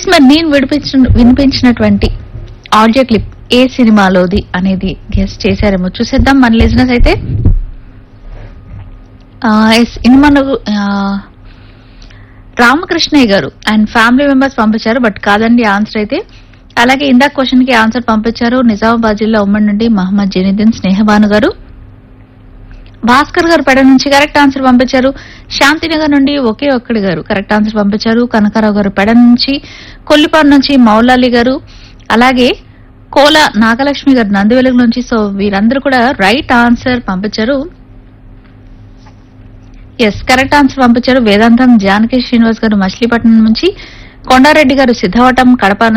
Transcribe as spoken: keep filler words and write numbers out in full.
మరి నేను వినిపించిన వినిపించినటువంటి ఆడియో క్లిప్ ఏ సినిమాలోది అనేది గెస్ట్ చేశారేమో చూసేద్దాం మన లిజనర్స్ అయితే. సినిమాను రామకృష్ణయ్య గారు అండ్ ఫ్యామిలీ మెంబర్స్ పంపించారు, బట్ కాదండి ఆన్సర్ అయితే. అలాగే ఇందాక క్వశ్చన్ కి ఆన్సర్ పంపించారు నిజామాబాద్ జిల్లా ఉమ్మడి నుండి మహమ్మద్ జైనుద్దీన్ స్నేహబాను గారు. భాస్కర్ గారు పెడ నుంచి కరెక్ట్ ఆన్సర్ పంపించారు. శాంతినగర్ నుండి ఒకే ఒక్కడి గారు కరెక్ట్ ఆన్సర్ పంపించారు. కనకారావు గారు పెడ నుంచి, కొల్లిపాడు నుంచి మౌలాలి గారు, అలాగే కోల నాగలక్ష్మి గారు నందివెలుగు నుంచి. సో వీరందరూ కూడా రైట్ ఆన్సర్ పంపించారు. ఎస్ కరెక్ట్ ఆన్సర్ పంపించారు. వేదాంతం జానకి శ్రీనివాస్ గారు మచిలీపట్నం నుంచి, కొండారెడ్డి గారు సిద్ధవటం కడప